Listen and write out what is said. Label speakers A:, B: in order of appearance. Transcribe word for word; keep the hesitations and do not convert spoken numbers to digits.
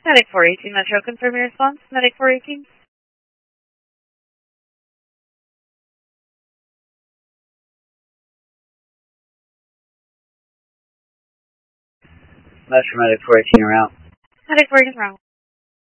A: Medic four eighteen Metro, confirm your response. Medic four eighteen.
B: Metro Medic four eighteen, you're out.
A: Medic four eighteen, wrong.